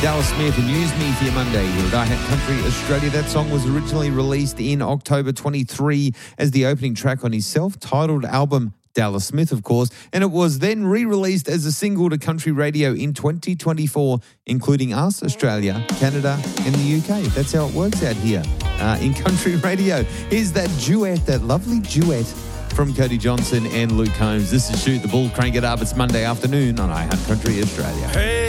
Dallas Smith and Use Me for your Monday here at iHat Country Australia. That song was originally released in October 23 as the opening track on his self-titled album, Dallas Smith, of course, and it was then re-released as a single to country radio in 2024, including us, Australia, Canada, and the UK. That's how it works out here in country radio. Here's that duet, that lovely duet from Cody Johnson and Luke Combs. This is Shoot the Bull, Crank It Up. It's Monday afternoon on iHat Country Australia. Hey.